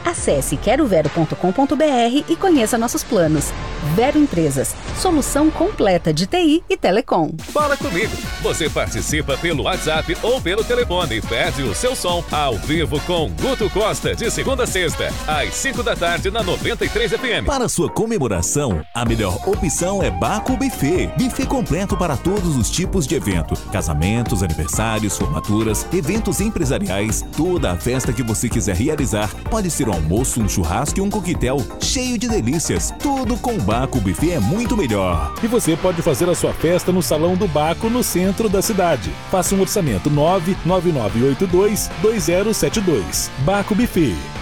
Acesse querovero.com.br e conheça nossos planos. Vero Empresas, solução completa de TI e telecom. Fala comigo. Você participa pelo WhatsApp ou pelo telefone e pede o seu som ao vivo com Guto Costa de segunda a sexta, às 5 da tarde na 93 FM. Para sua comemoração, a melhor opção é Baco Buffet. Buffet completo para todos os tipos de evento. Casamentos, aniversários, formaturas, eventos empresariais, toda a festa que você quiser realizar. Pode ser um almoço, um churrasco e um coquetel cheio de delícias. Tudo com Baco Buffet é muito melhor. E você pode fazer a sua festa no Salão do Baco, no centro da cidade. Faça um orçamento 99982-2072. Baco Buffet.